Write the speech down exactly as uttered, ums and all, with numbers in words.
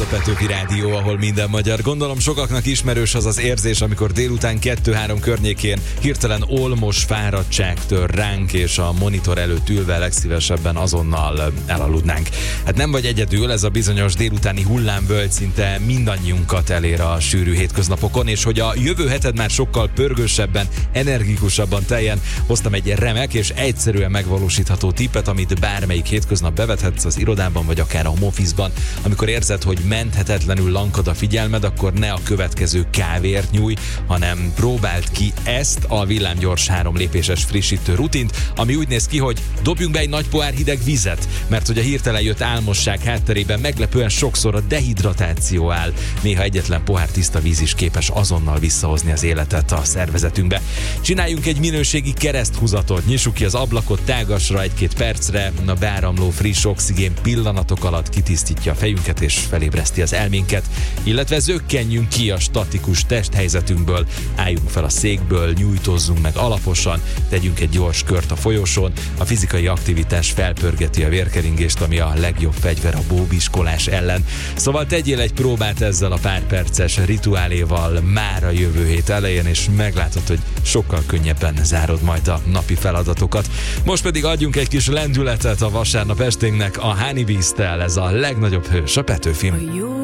a Petőfi Rádió, ahol minden magyar. Gondolom sokaknak ismerős az az érzés, amikor délután kettő-három környékén hirtelen olmos fáradtság tör ránk, és a monitor előtt ülve legszívesebben azonnal elaludnánk. Hát nem vagy egyedül, ez a bizonyos délutáni hullámvölgy szinte mindannyiunkat elér a sűrű hétköznapokon, és hogy a jövő heted már sokkal pörgősebben, energikusabban teljen, hoztam egy remek és egyszerűen megvalósítható tippet, amit bármelyik hétköznap bevethetsz az irodában, vagy akár a home office-ban. Amikor érzed, hogy menthetetlenül lankad a figyelmed, akkor ne a következő kávért nyújj, hanem próbáld ki ezt a villámgyors három lépéses frissítő rutint, ami úgy néz ki, hogy dobjunk be egy nagy pohár hideg vizet, mert hogy a hirtelen jött álmosság hátterében meglepően sokszor a dehidratáció áll. Néha egyetlen pohár tiszta víz is képes azonnal visszahozni az életet a szervezetünkbe. Csináljunk egy minőségi kereszthúzatot, nyissuk ki az ablakot tágasra egy-két percre, a beáramló friss oxigén pillanatok alatt kitisztítja a fejünket és felébreszti az elménket, illetve zökkenjünk ki a statikus testhelyzetünkből, álljunk fel a székből, nyújtózzunk meg alaposan, tegyünk egy gyors kört a folyosón. A fizikai aktivitás felpörgeti a vérkeringést, ami a legjobb fegyver a bóbiskolás ellen. Szóval tegyél egy próbát ezzel a pár perces rituáléval már a jövő hét elején, és meglátod, hogy sokkal könnyebben zárod majd a napi feladatokat. Most pedig adjunk egy kis lendületet a vasárnap esténknek a Honey Beast-tel, ez a legnagyobb hős a Petőfin.